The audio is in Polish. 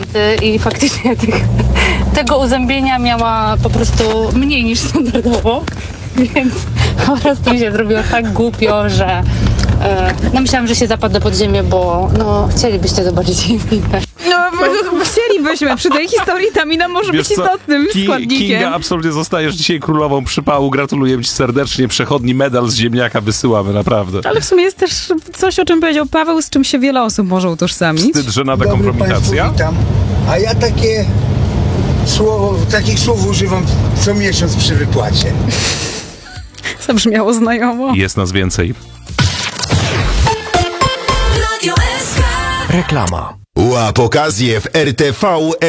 i faktycznie tego uzębienia miała po prostu mniej niż standardowo, więc po prostu mi się zrobiło tak głupio, że no myślałam, że się zapadnę pod ziemię, bo no chcielibyście zobaczyć jej minę. No, chcielibyśmy. Przy tej historii ta mina może być istotnym składnikiem. Kinga, absolutnie zostajesz dzisiaj królową przypału. Gratuluję ci serdecznie. Przechodni medal z ziemniaka wysyłamy, naprawdę. Ale w sumie jest też coś, o czym powiedział Paweł, z czym się wiele osób może utożsamić. Wstyd, że nada kompromitacja. Witam. A ja takich słów używam co miesiąc przy wypłacie. Zabrzmiało znajomo. Jest nas więcej. Reklama. Łap okazję w RTV